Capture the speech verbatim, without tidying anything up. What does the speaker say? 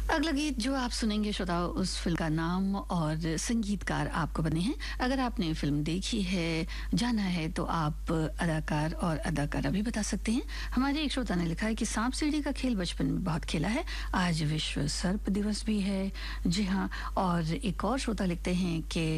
अगला गीत जो आप सुनेंगे श्रोताओ, उस फिल्म का नाम और संगीतकार आपको बने हैं। अगर आपने फिल्म देखी है, जाना है, तो आप अदाकार और अदाकारा भी बता सकते हैं। हमारे एक श्रोता ने लिखा है कि सांप सीढ़ी का खेल बचपन में बहुत खेला है। आज विश्व सर्प दिवस भी है। जी हाँ। और एक और श्रोता लिखते हैं कि